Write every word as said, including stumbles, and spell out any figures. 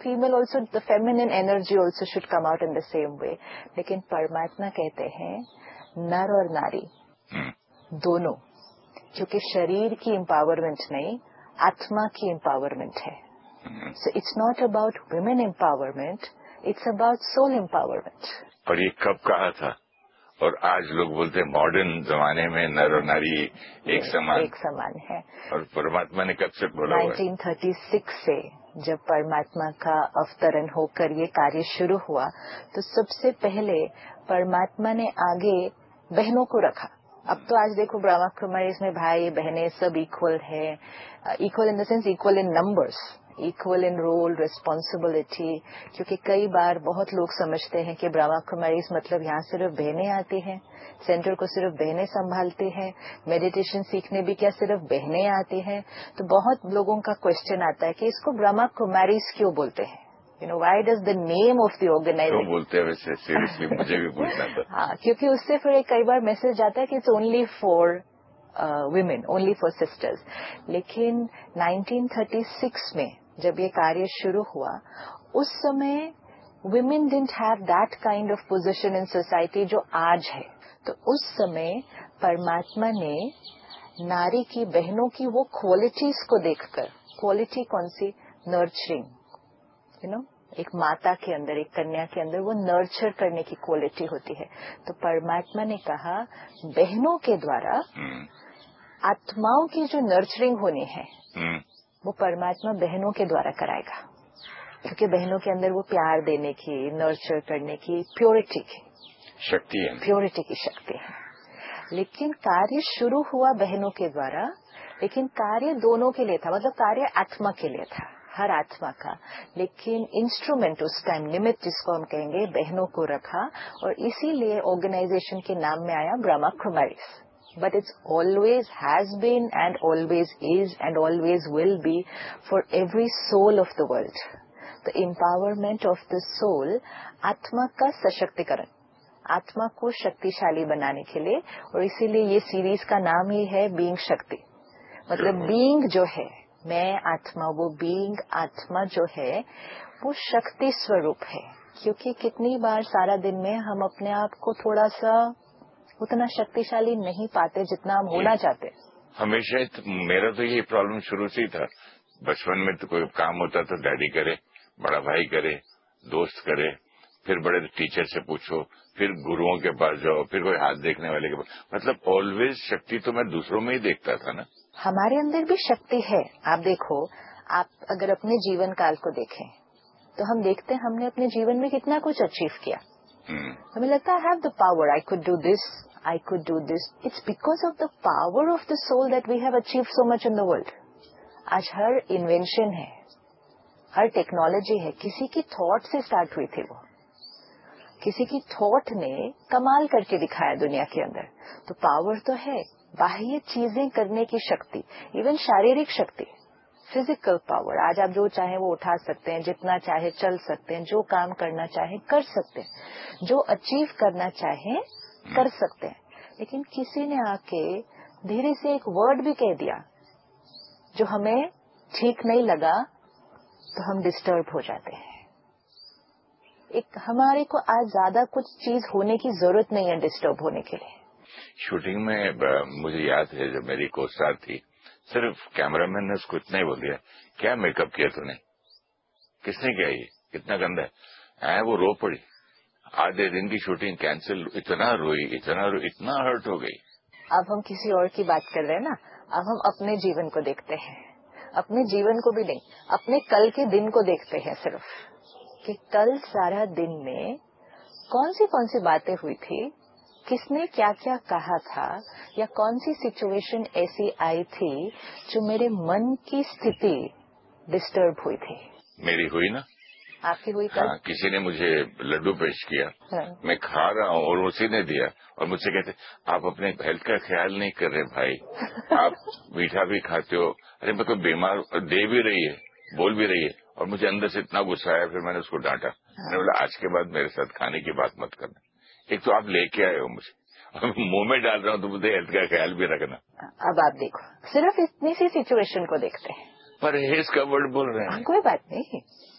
Female also, the feminine energy also should come out in the same way. लेकिन परमात्मा कहते हैं नर और नारी दोनों, क्योंकि शरीर की एम्पावरमेंट नहीं, आत्मा की एम्पावरमेंट है। So it's not about women empowerment, it's about soul empowerment. और ये कब कहा था? और आज लोग बोलते हैं मॉडर्न जमाने में नर और नारी एक समान एक समान है। और परमात्मा ने कब से बोला हुआ है? नाइनटीन थर्टी सिक्स से जब परमात्मा का अवतरण होकर ये कार्य शुरू हुआ, तो सबसे पहले परमात्मा ने आगे बहनों को रखा। अब तो आज देखो ब्रह्मा कुमारीज में भाई बहनें सब इक्वल है, equal in the sense equal in numbers, equal in role, responsibility. क्योंकि कई बार बहुत लोग समझते हैं कि ब्रह्मा कुमारीज मतलब यहाँ सिर्फ बहनें आती हैं, सेंटर को सिर्फ बहनें संभालती हैं, मेडिटेशन सीखने भी क्या सिर्फ बहनें आती हैं। तो बहुत लोगों का क्वेश्चन आता है कि इसको ब्रह्मा कुमारीज क्यों बोलते हैं, you know why does the name of the organisation. क्यों बोलते हैं वैसे? सीरियसली मुझे भी पूछना था। हाँ, क्योंकि उससे फिर कई बार मैसेज आता है कि it's only for women, only for sisters. लेकिन नाइनटीन थर्टी सिक्स में जब ये कार्य शुरू हुआ, उस समय women didn't have that kind of position in society जो आज है। तो उस समय परमात्मा ने नारी की, बहनों की वो क्वालिटीज को देखकर, क्वालिटी कौन सी? नर्चरिंग, यू नो एक माता के अंदर, एक कन्या के अंदर वो नर्चर करने की क्वालिटी होती है। तो परमात्मा ने कहा बहनों के द्वारा आत्माओं की जो नर्चरिंग होनी है वो परमात्मा बहनों के द्वारा कराएगा, क्योंकि बहनों के अंदर वो प्यार देने की, नर्चर करने की, प्योरिटी की शक्ति है, प्योरिटी की शक्ति है। लेकिन कार्य शुरू हुआ बहनों के द्वारा, लेकिन कार्य दोनों के लिए था, मतलब कार्य आत्मा के लिए था, हर आत्मा का। लेकिन इंस्ट्रूमेंट उस टाइम, निमित्त जिसको हम कहेंगे, बहनों को रखा, और इसीलिए ऑर्गेनाइजेशन के नाम में आया Brahma Kumaris. But it's always has been and always is and always will be for every soul of the world. The empowerment of the soul, आत्मा का सशक्तिकरण, आत्मा को शक्तिशाली बनाने के लिए। और इसीलिए ये सीरीज का नाम ही है बीइंग शक्ति। मतलब बीइंग जो है, मैं आत्मा, वो बीइंग आत्मा जो है वो शक्ति स्वरूप है। क्योंकि कितनी बार सारा दिन में हम अपने आप को थोड़ा सा उतना शक्तिशाली नहीं पाते जितना हम होना चाहते। हमेशा मेरा तो यही प्रॉब्लम शुरू से ही था। बचपन में तो कोई काम होता तो डैडी करे, बड़ा भाई करे, दोस्त करे, फिर बड़े टीचर से पूछो, फिर गुरुओं के पास जाओ, फिर कोई हाथ देखने वाले के पास। मतलब ऑलवेज शक्ति तो मैं दूसरों में ही देखता था ना। हमारे अंदर भी शक्ति है। आप देखो, आप अगर अपने जीवन काल को देखें तो हम देखते हैं हमने अपने जीवन में कितना कुछ अचीव किया। Hmm. हमें लगता है I have the power, I could do this, I could do this. It's because of the power of the soul that we have achieved so much in the world. आज हर invention है, हर technology है, किसी की thought से start हुई थी। वो किसी की थॉट ने कमाल करके दिखाया दुनिया के अंदर। तो पावर तो है, बाह्य चीजें करने की शक्ति, इवन शारीरिक शक्ति, फिजिकल पावर। आज आप जो चाहे वो उठा सकते हैं, जितना चाहे चल सकते हैं, जो काम करना चाहे कर सकते हैं, जो अचीव करना चाहे कर सकते हैं। लेकिन किसी ने आके धीरे से एक वर्ड भी कह दिया जो हमें ठीक नहीं लगा तो हम डिस्टर्ब हो जाते हैं। एक हमारे को आज ज्यादा कुछ चीज होने की जरूरत नहीं है डिस्टर्ब होने के लिए। शूटिंग में मुझे याद है जब मेरी कोस्टार थी, सिर्फ कैमरामैन ने उसको इतना ही बोल दिया, क्या मेकअप किया तूने, किसने किया ये, इतना गंदा है। वो रो पड़ी, आधे दिन की शूटिंग कैंसिल, इतना रोई, इतना रोई, इतना हर्ट हो गई। अब हम किसी और की बात कर रहे हैं ना, अब हम अपने जीवन को देखते हैं, अपने जीवन को भी नहीं, अपने कल के दिन को देखते हैं सिर्फ, कि कल सारा दिन में कौन सी कौन सी बातें हुई थी, किसने क्या क्या कहा था, या कौन सी सिचुएशन ऐसी आई थी जो मेरे मन की स्थिति डिस्टर्ब हुई थी। मेरी हुई ना। आपकी हुई कल? हाँ, किसी ने मुझे लड्डू पेश किया। हाँ। मैं खा रहा हूँ और उसी ने दिया, और मुझसे कहते आप अपने हेल्थ का ख्याल नहीं कर रहे भाई, आप मीठा भी खाते हो। अरे मैं कोई बीमार, दे भी रही है, बोल भी रही है, और मुझे अंदर से इतना गुस्सा आया, फिर मैंने उसको डांटा। हाँ। मैंने बोला आज के बाद मेरे साथ खाने की बात मत करना। एक तो आप लेके आए हो मुझे, और मुंह में डाल रहा हूँ, तो मुझे हेल्थ का ख्याल भी रखना। अब आप देखो, सिर्फ इतनी सी सिचुएशन को देखते हैं, परहेज का वर्ड बोल रहे हैं। कोई बात नहीं।